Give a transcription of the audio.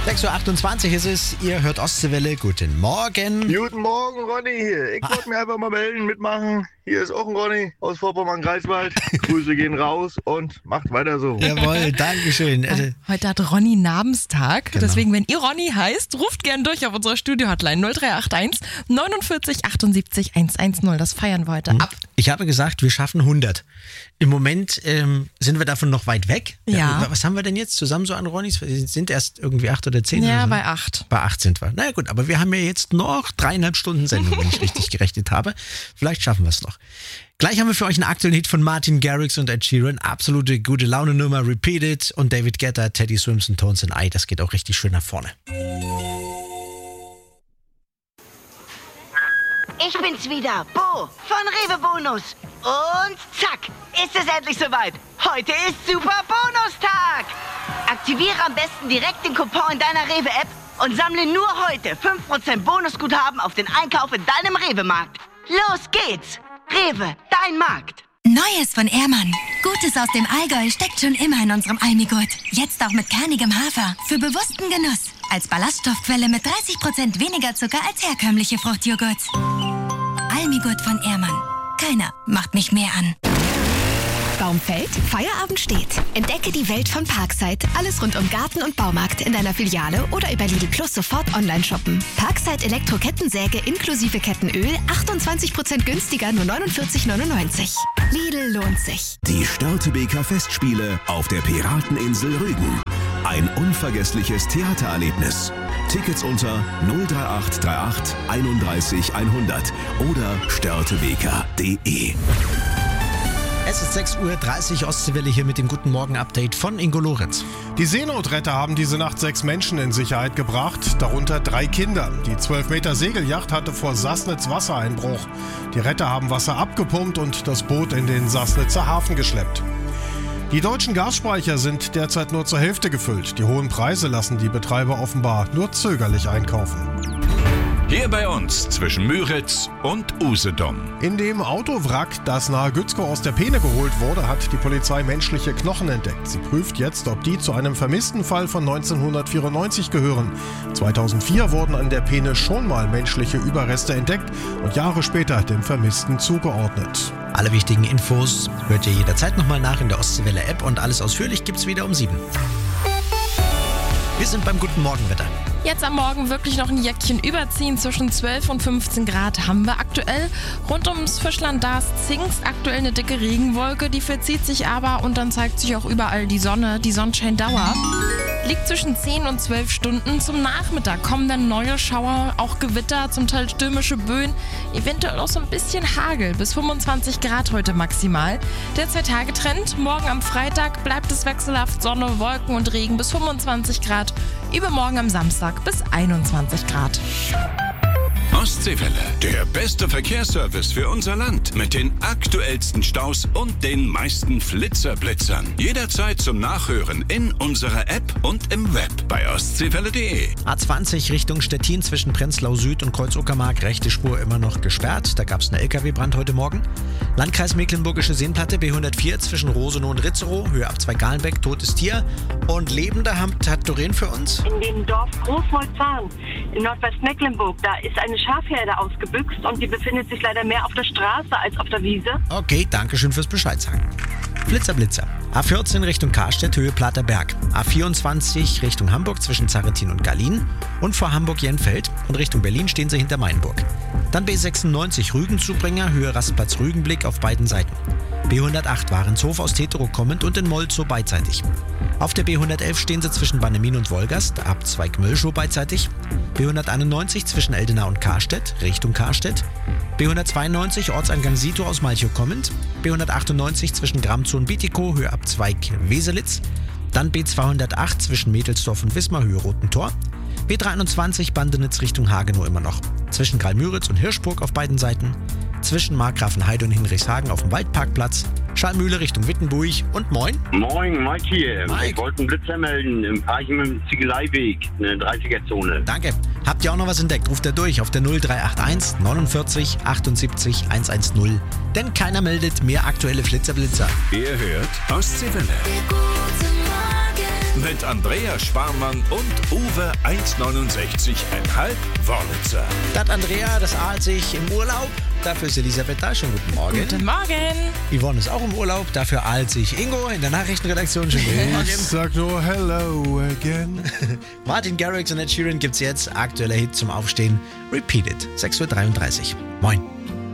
6.28 Uhr ist es, ihr hört Ostseewelle, guten Morgen. Guten Morgen, Ronny hier. Ich wollte mir einfach mal melden, mitmachen. Hier ist auch ein Ronny aus Vorpommern-Greifswald. Grüße gehen raus und macht weiter so. Jawohl, Dankeschön. Heute hat Ronny Namenstag. Genau. Deswegen, wenn ihr Ronny heißt, ruft gern durch auf unserer Studio-Hotline 0381 49 78 110. Das feiern wir heute ab. Ich habe gesagt, wir schaffen 100. Im Moment sind wir davon noch weit weg. Ja. Was haben wir denn jetzt zusammen so an Ronnys? Wir sind erst irgendwie 8 oder 10. Ja, oder so. bei 8. Bei 8 sind wir. Naja gut, aber wir haben ja jetzt noch 3,5 Stunden Sendung, wenn ich richtig gerechnet habe. Vielleicht schaffen wir es noch. Gleich haben wir für euch einen aktuellen Hit von Martin Garrix und Ed Sheeran. Absolute gute Laune-Nummer, Repeat It. Und David Guetta, Teddy Swims und Tones and I. Das geht auch richtig schön nach vorne. Ich bin's wieder, Bo von Rewe Bonus. Und zack, ist es endlich soweit. Heute ist Super Bonustag. Aktiviere am besten direkt den Coupon in deiner Rewe-App und sammle nur heute 5% Bonusguthaben auf den Einkauf in deinem Rewe-Markt. Los geht's. Rewe, dein Markt. Neues von Ehrmann. Gutes aus dem Allgäu steckt schon immer in unserem Almigurt. Jetzt auch mit kernigem Hafer. Für bewussten Genuss. Als Ballaststoffquelle mit 30% weniger Zucker als herkömmliche Fruchtjoghurts. Almigurt von Ehrmann. Keiner macht mich mehr an. Baum fällt, Feierabend steht. Entdecke die Welt von Parkside. Alles rund um Garten und Baumarkt in deiner Filiale oder über Lidl Plus sofort online shoppen. Parkside Elektro-Kettensäge inklusive Kettenöl 28% günstiger, nur 49,99. Lidl lohnt sich. Die Störtebeker Festspiele auf der Pirateninsel Rügen. Ein unvergessliches Theatererlebnis. Tickets unter 03838 31 100 oder störtebeker.de. Es ist 6.30 Uhr, Ostseewelle hier mit dem Guten Morgen-Update von Ingo Lorenz. Die Seenotretter haben diese Nacht 6 Menschen in Sicherheit gebracht, darunter 3 Kinder. Die 12-Meter-Segelyacht hatte vor Sassnitz Wassereinbruch. Die Retter haben Wasser abgepumpt und das Boot in den Sassnitzer Hafen geschleppt. Die deutschen Gasspeicher sind derzeit nur zur Hälfte gefüllt. Die hohen Preise lassen die Betreiber offenbar nur zögerlich einkaufen. Hier bei uns zwischen Müritz und Usedom. In dem Autowrack, das nahe Gützkow aus der Peene geholt wurde, hat die Polizei menschliche Knochen entdeckt. Sie prüft jetzt, ob die zu einem vermissten Fall von 1994 gehören. 2004 wurden an der Peene schon mal menschliche Überreste entdeckt und Jahre später dem Vermissten zugeordnet. Alle wichtigen Infos hört ihr jederzeit nochmal nach in der Ostseewelle-App und alles ausführlich gibt's wieder um 7. Wir sind beim Guten Morgenwetter. Jetzt am Morgen wirklich noch ein Jäckchen überziehen. Zwischen 12 und 15 Grad haben wir aktuell. Rund ums Fischland, da ist Zingst aktuell eine dicke Regenwolke. Die verzieht sich aber und dann zeigt sich auch überall die Sonne. Die Sonnenscheindauer liegt zwischen 10 und 12 Stunden. Zum Nachmittag kommen dann neue Schauer, auch Gewitter, zum Teil stürmische Böen. Eventuell auch so ein bisschen Hagel. Bis 25 Grad heute maximal. Der 2-Tage-Trend. Morgen am Freitag bleibt es wechselhaft. Sonne, Wolken und Regen bis 25 Grad. Übermorgen am Samstag bis 21 Grad. Ostseewelle, der beste Verkehrsservice für unser Land. Mit den aktuellsten Staus und den meisten Flitzerblitzern. Jederzeit zum Nachhören in unserer App und im Web bei ostseewelle.de. A20 Richtung Stettin zwischen Prenzlau Süd und Kreuz-Uckermark. Rechte Spur immer noch gesperrt. Da gab es einen LKW-Brand heute Morgen. Landkreis Mecklenburgische Seenplatte B104 zwischen Rosenow und Ritzerow. Höhe ab 2 Galenbeck, totes Tier. Und Lebende hat Doreen für uns. In dem Dorf Großholzahn in Nordwestmecklenburg, da ist eine Schafherde ausgebüxt und die befindet sich leider mehr auf der Straße als auf der Wiese. Okay, danke schön fürs Bescheid sagen. Blitzer. A14 Richtung Karstedt, Höhe Plater Berg. A24 Richtung Hamburg zwischen Zarrentin und Gallien. Und vor Hamburg-Jenfeld. Und Richtung Berlin stehen sie hinter Mainburg. Dann B96 Rügenzubringer, Höhe Rastplatz Rügenblick auf beiden Seiten. B108 Warenshof aus Teterow kommend und in Molzow beidseitig. Auf der B111 stehen sie zwischen Bannemin und Wolgast, ab Zweigmühlschow beidseitig. B191 zwischen Eldenau und Karstedt, Richtung Karstedt. B192 Ortseingang Sito aus Malchow kommend. B198 zwischen Gramzow und Bietigkow, Höhe ab Zweig-Weselitz. Dann B208 zwischen Mädelsdorf und Wismar, Höhe Rotentor. B321 Bandenitz Richtung Hagenow immer noch. Zwischen Karl-Müritz und Hirschburg auf beiden Seiten. Zwischen Markgrafenheide und Hinrichshagen auf dem Waldparkplatz. Schallmühle Richtung Wittenburg und moin. Moin, Mike hier. Mike. Ich wollte einen Blitzer melden im Parchim im Ziegeleiweg, eine 30er-Zone. Danke. Habt ihr auch noch was entdeckt? Ruft er durch auf der 0381 49 78 110. Denn keiner meldet mehr aktuelle Flitzer. Ihr hört Ostseewelle. mit Andrea Sparmann und Uwe 1,69,5 Wörlitzer. Das Andrea, das ahlt sich im Urlaub. Dafür ist Elisabeth da. Schönen guten Morgen. Guten Morgen. Yvonne ist auch im Urlaub. Dafür ahlt sich Ingo in der Nachrichtenredaktion. Schönen guten Morgen. Ich sag nur hello again. Martin Garrix und Ed Sheeran gibt's jetzt. Aktueller Hit zum Aufstehen. Repeat It. 6:33 Uhr. Moin.